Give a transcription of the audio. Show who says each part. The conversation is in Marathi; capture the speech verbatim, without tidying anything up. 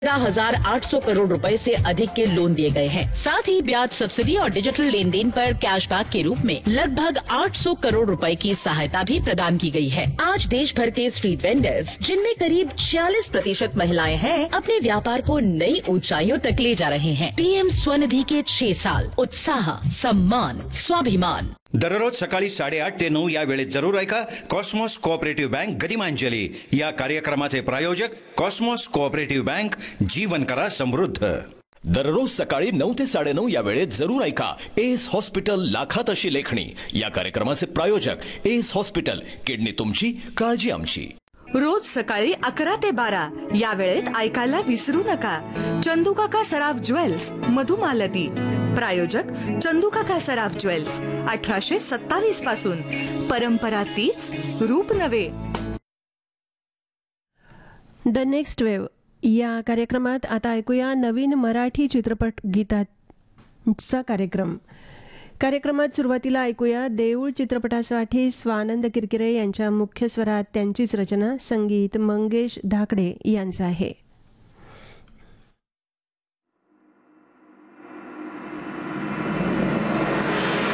Speaker 1: तेरह हजार आठ सौ करोड़ रुपए से अधिक के लोन दिए गए हैं। साथ ही ब्याज सब्सिडी और डिजिटल लेन देन पर कैशबैक के रूप में लगभग आठ सौ करोड़ रुपए की सहायता भी प्रदान की गई है। आज देश भर के स्ट्रीट वेंडर्स, जिनमें करीब छियालीस प्रतिशत महिलाएं हैं, अपने व्यापार को नई ऊंचाइयों तक ले जा रहे हैं। पीएम स्वनिधि के छह साल, उत्साह, सम्मान, स्वाभिमान।
Speaker 2: दररोज सकाळी साडेआठ ते नऊ या वेळेत जरूर ऐका कॉस्मॉस कोऑपरेटिव्ह बँक गदिमांजली या कार्यक्रमाचे प्रायोजक कॉस्मॉस कोऑपरेटिव्ह बँक, जीवन करा समृद्ध।
Speaker 3: दररोज सकाळी नऊ ते साडेनऊ या वेळेत जरूर ऐका एस हॉस्पिटल लाखात अशी लेखणी या कार्यक्रमाचे प्रायोजक एस हॉस्पिटल, किडनी तुमची, काळजी आमची।
Speaker 4: रोज सकाळी अकरा ते बारा या वेळेत ऐकायला विसरू नका चंदूकाका सराफ ज्वेल्स, मधुमालती। प्रायोजक चंदूकाका सराफ ज्वेल्स, अठराशे सत्तावीस पासून परंपरा तीच, रूप नवे।
Speaker 5: द नेक्स्ट वेव्ह या कार्यक्रमात आता ऐकूया नवीन मराठी चित्रपट गीताचा कार्यक्रम। कार्यक्रमात सुरुवातीला ऐकूया देऊळ चित्रपटासाठी स्वानंद किरकिरे यांच्या मुख्य स्वरात त्यांचीच रचना, संगीत मंगेश धाकडे यांचं आहे।